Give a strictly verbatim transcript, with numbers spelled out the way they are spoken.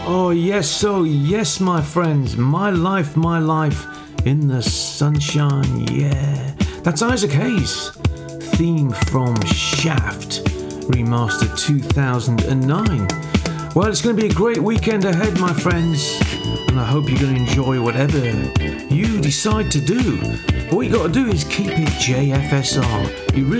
Oh yes, oh yes, my friends. My life, my life in the sunshine, yeah. That's Isaac Hayes. Theme from Shaft, remastered two thousand nine. Well, it's going to be a great weekend ahead, my friends, and I hope you're going to enjoy whatever you decide to do. All you got to do is keep it J F S R. You really